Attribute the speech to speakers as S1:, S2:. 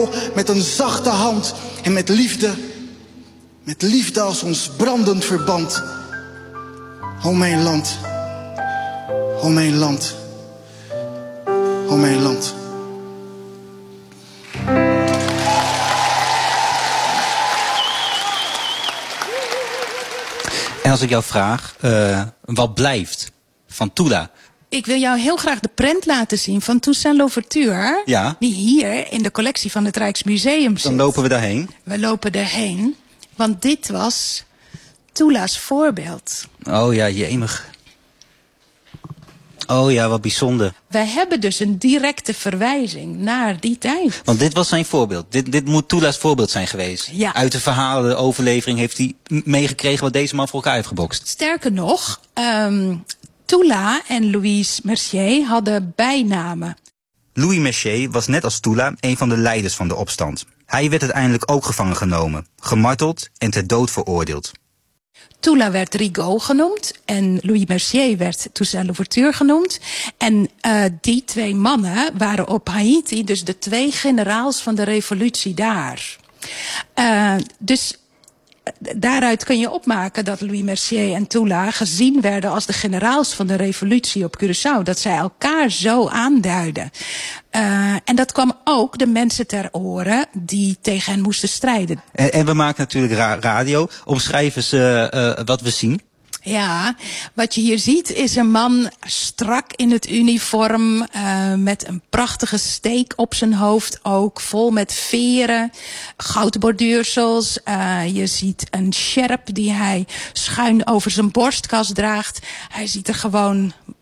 S1: met een zachte hand en met liefde als ons brandend verband. O mijn land, o mijn land, o mijn land.
S2: En als ik jou vraag, wat blijft van Tula?
S3: Ik wil jou heel graag de prent laten zien van Toussaint Louverture.
S2: Ja.
S3: Die hier in de collectie van het Rijksmuseum zit.
S2: Dan lopen we daarheen.
S3: We lopen erheen, want dit was Tula's voorbeeld.
S2: Oh ja, jemig. Oh ja, wat bijzonder.
S3: Wij hebben dus een directe verwijzing naar die tijd.
S2: Want dit was zijn voorbeeld. Dit moet Tula's voorbeeld zijn geweest.
S3: Ja.
S2: Uit de verhalen, de overlevering heeft hij meegekregen wat deze man voor elkaar heeft gebokst.
S3: Sterker nog, Tula en Louis Mercier hadden bijnamen.
S2: Louis Mercier was net als Tula een van de leiders van de opstand. Hij werd uiteindelijk ook gevangen genomen, gemarteld en ter dood veroordeeld.
S3: Tula werd Rigaud genoemd en Louis Mercier werd Toussaint Louverture genoemd. En die twee mannen waren op Haïti dus de twee generaals van de revolutie daar. Dus daaruit kun je opmaken dat Louis Mercier en Tula gezien werden als de generaals van de revolutie op Curaçao. Dat zij elkaar zo aanduiden. En dat kwam ook de mensen ter oren die tegen hen moesten strijden.
S2: En we maken natuurlijk radio. Omschrijf eens wat we zien.
S3: Ja, wat je hier ziet is een man strak in het uniform, met een prachtige steek op zijn hoofd ook, vol met veren, goudborduursels. Je ziet een sjerp die hij schuin over zijn borstkas draagt. Hij ziet er gewoon